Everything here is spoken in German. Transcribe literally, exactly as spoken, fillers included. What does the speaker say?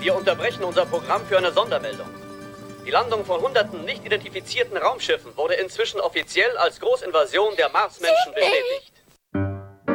Wir unterbrechen unser Programm für eine Sondermeldung. Die Landung von hunderten nicht identifizierten Raumschiffen wurde inzwischen offiziell als Großinvasion der Marsmenschen bestätigt.